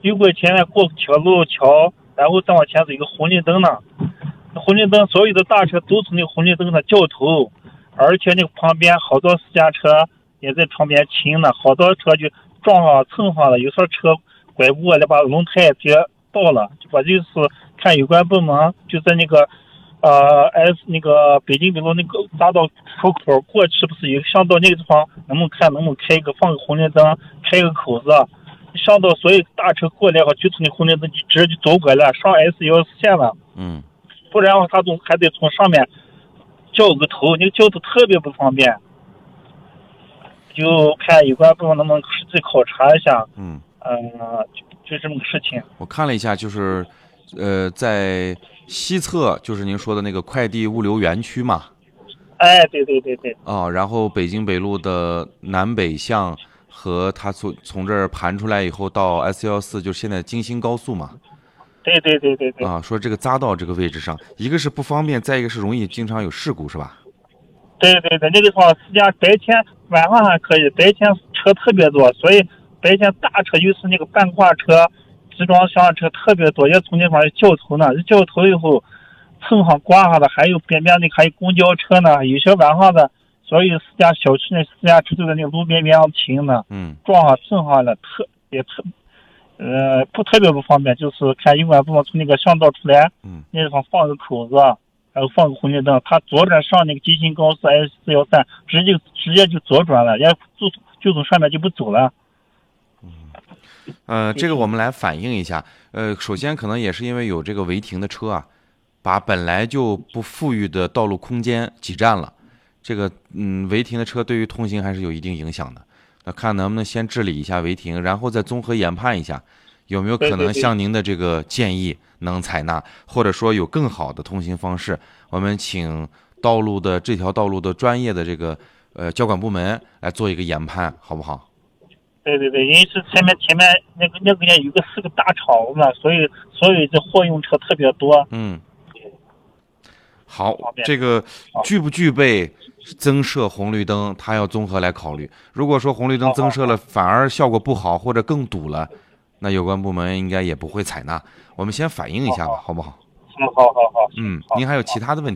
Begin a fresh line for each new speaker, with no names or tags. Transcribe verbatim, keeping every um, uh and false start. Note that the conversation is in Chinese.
六块钱过铁路桥，然后再往前是一个红绿灯呢。红绿灯所有的大车都是那个红绿灯的交头，而且那个旁边好多私家车也在旁边停呢，好多车就撞上蹭上了，有时候车拐不过来，把轮胎直接爆了。我就是看有关部门就在那个呃 S 那个北京北路那个匝道出口过去，不是有上到那个地方，能不能看能不能开一个放个红绿灯，开一个口子，上到所有大车过来后，就从那红绿灯就直接就走过来上 S 幺四线了。
嗯。
不然的话，他总还得从上面叫个头，那个叫头特别不方便。就看有关部门能不能实际考察一下。
嗯，
呃，就就这么个事情。
我看了一下，就是，呃，在西侧就是您说的那个快递物流园区嘛。
哎，对对对对。
哦，然后北京北路的南北向和它从从这儿盘出来以后到 S 幺四，就是现在京新高速嘛。
对对对对对。
啊，说这个匝道这个位置上，一个是不方便，再一个是容易经常有事故，是吧？
对对对，那个地方私家白天晚上还可以，白天车特别多，所以白天大车又是那个半挂车、集装箱车特别多，也从那方交头呢，交头以后蹭上挂上的，还有边边那还有公交车呢，有些晚上的，所以私家小区那私家车就在那个路边边上停呢，
嗯，
撞上蹭上了，特也特。呃，不特别不方便，就是看有关部门从那个巷道出来，
嗯，
那地方放个口子，然后放个红绿灯，他左转上那个京新高速 S 四幺三，直接直接就左转了，人家就就从上面就不走了。
嗯，呃，这个我们来反映一下。呃，首先可能也是因为有这个违停的车啊，把本来就不富裕的道路空间挤占了。这个嗯，违停的车对于通行还是有一定影响的。那看能不能先治理一下违停，然后再综合研判一下，有没有可能像您的这个建议能采纳，或者说有更好的通行方式，我们请道路的这条道路的专业的这个呃交管部门来做一个研判，好不好？
对对对，因为是前面前面那个那个有个是个大厂子嘛，所以所以这货运车特别多。
嗯，好，这个具不具备增设红绿灯，它要综合来考虑。如果说红绿灯增设了反而效果不好或者更堵了，那有关部门应该也不会采纳。我们先反映一下吧，好不好？
好好好好。
嗯，您还有其他的问题？